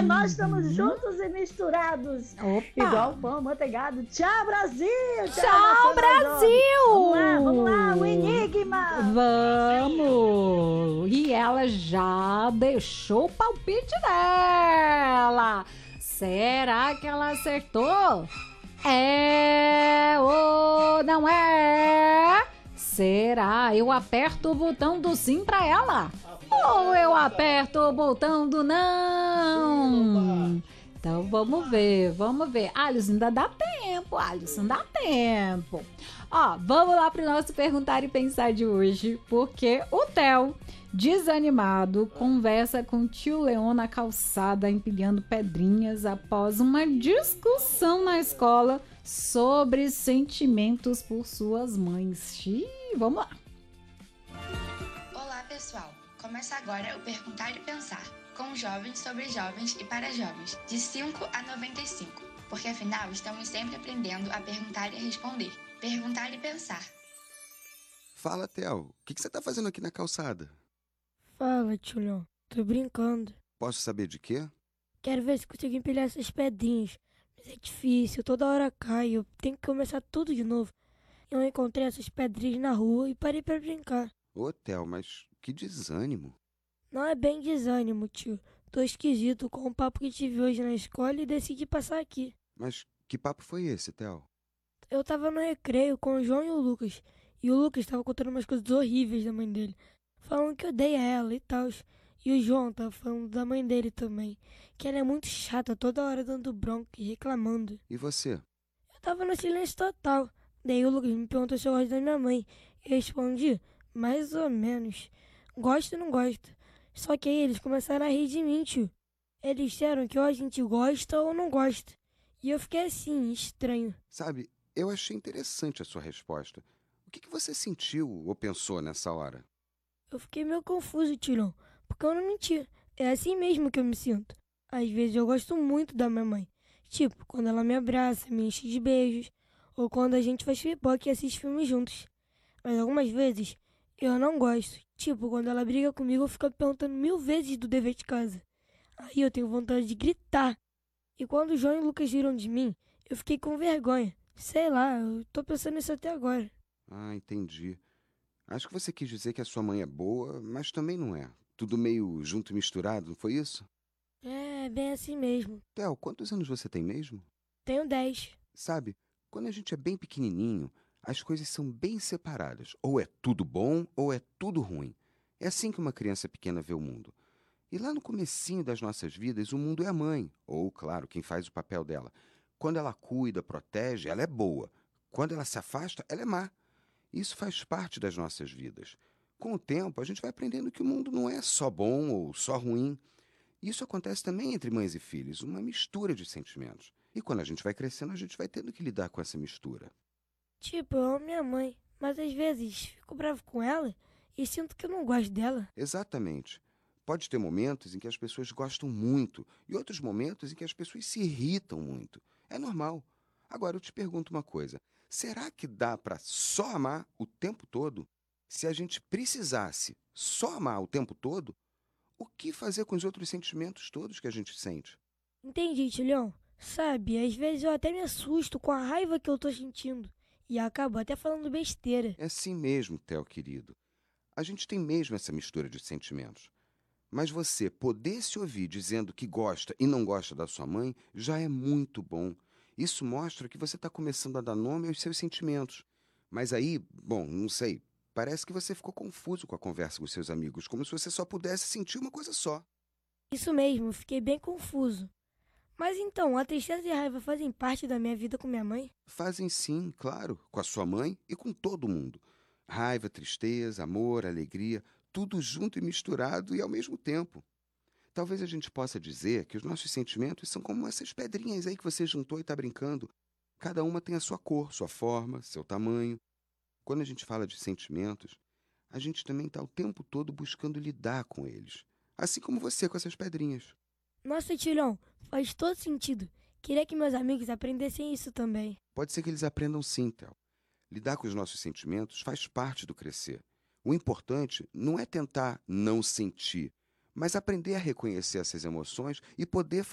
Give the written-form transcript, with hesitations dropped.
nós estamos juntos e misturados. Opa! Igual pão manteigado. Tchau, Brasil! Tchau, nação mais jovem. Brasil! Vamos lá, o enigma! Vamos! E ela já deixou o palpite dela. Será que ela acertou? É ou não é? Será? Eu aperto o botão do sim pra ela? Ou eu aperto o botão do não? Então vamos ver. Alisson, ainda dá tempo, dá tempo. Ó, vamos lá pro nosso Perguntar e Pensar de hoje, porque o Theo, desanimado, conversa com o tio Leon na calçada, empilhando pedrinhas após uma discussão na escola sobre sentimentos por suas mães. Vamos lá. Olá, pessoal! Começa agora o Perguntar e Pensar, com jovens sobre jovens e para jovens, de 5 a 95, porque afinal estamos sempre aprendendo a perguntar e a responder. Perguntar e Pensar. Fala, Theo. O que você tá fazendo aqui na calçada? Fala, tio Leon. Tô brincando. Posso saber de quê? Quero ver se consigo empilhar essas pedrinhas. Mas é difícil, toda hora cai. Eu tenho que começar tudo de novo. Eu encontrei essas pedrinhas na rua e parei pra brincar. Ô, Theo, mas que desânimo. Não é bem desânimo, tio. Tô esquisito com o papo que tive hoje na escola e decidi passar aqui. Mas que papo foi esse, Theo? Eu tava no recreio com o João e o Lucas. E o Lucas tava contando umas coisas horríveis da mãe dele. Falando que odeia ela e tal. E o João tava falando da mãe dele também. Que ela é muito chata, toda hora dando bronca e reclamando. E você? Eu tava no silêncio total. Daí o Lucas me perguntou se eu gosto da minha mãe. Eu respondi, mais ou menos. Gosto e não gosto. Só que aí eles começaram a rir de mim, tio. Eles disseram que ou a gente gosta ou não gosta. E eu fiquei assim, estranho. Sabe, eu achei interessante a sua resposta. O que você sentiu ou pensou nessa hora? Eu fiquei meio confuso, Tirão, porque eu não menti. É assim mesmo que eu me sinto. Às vezes eu gosto muito da minha mãe. Tipo, quando ela me abraça, me enche de beijos. Ou quando a gente faz pipoca e assiste filmes juntos. Mas algumas vezes eu não gosto. Tipo, quando ela briga comigo, eu fico perguntando 1000 vezes do dever de casa. Aí eu tenho vontade de gritar. E quando o João e o Lucas viram de mim, eu fiquei com vergonha. Sei lá, eu tô pensando nisso até agora. Ah, entendi. Acho que você quis dizer que a sua mãe é boa, mas também não é. Tudo meio junto e misturado, não foi isso? É, bem assim mesmo. Theo, quantos anos você tem mesmo? Tenho 10. Sabe, quando a gente é bem pequenininho, as coisas são bem separadas. Ou é tudo bom, ou é tudo ruim. É assim que uma criança pequena vê o mundo. E lá no comecinho das nossas vidas, o mundo é a mãe. Ou, claro, quem faz o papel dela. Quando ela cuida, protege, ela é boa. Quando ela se afasta, ela é má. Isso faz parte das nossas vidas. Com o tempo, a gente vai aprendendo que o mundo não é só bom ou só ruim. Isso acontece também entre mães e filhos, uma mistura de sentimentos. E quando a gente vai crescendo, a gente vai tendo que lidar com essa mistura. Tipo, eu amo minha mãe, mas às vezes fico bravo com ela e sinto que eu não gosto dela. Exatamente. Pode ter momentos em que as pessoas gostam muito e outros momentos em que as pessoas se irritam muito. É normal. Agora, eu te pergunto uma coisa. Será que dá para só amar o tempo todo? Se a gente precisasse só amar o tempo todo, o que fazer com os outros sentimentos todos que a gente sente? Entendi, Tilhão. Sabe, às vezes eu até me assusto com a raiva que eu tô sentindo e acabo até falando besteira. É assim mesmo, Theo querido. A gente tem mesmo essa mistura de sentimentos. Mas você poder se ouvir dizendo que gosta e não gosta da sua mãe já é muito bom. Isso mostra que você está começando a dar nome aos seus sentimentos. Mas aí, bom, não sei, parece que você ficou confuso com a conversa com os seus amigos, como se você só pudesse sentir uma coisa só. Isso mesmo, fiquei bem confuso. Mas então, a tristeza e a raiva fazem parte da minha vida com minha mãe? Fazem sim, claro, com a sua mãe e com todo mundo. Raiva, tristeza, amor, alegria, tudo junto e misturado e ao mesmo tempo. Talvez a gente possa dizer que os nossos sentimentos são como essas pedrinhas aí que você juntou e está brincando. Cada uma tem a sua cor, sua forma, seu tamanho. Quando a gente fala de sentimentos, a gente também está o tempo todo buscando lidar com eles. Assim como você com essas pedrinhas. Nossa, Tilhão, faz todo sentido. Queria que meus amigos aprendessem isso também. Pode ser que eles aprendam sim, Theo. Lidar com os nossos sentimentos faz parte do crescer. O importante não é tentar não sentir, mas aprender a reconhecer essas emoções e poder